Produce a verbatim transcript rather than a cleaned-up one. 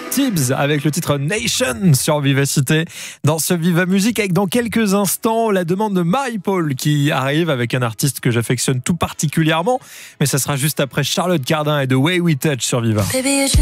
Tibbs avec le titre Nation sur Vivacité dans ce Viva Musique, avec dans quelques instants la demande de Marie-Paul qui arrive avec un artiste que j'affectionne tout particulièrement, mais ça sera juste après Charlotte Cardin et The Way We Touch sur Viva. Baby,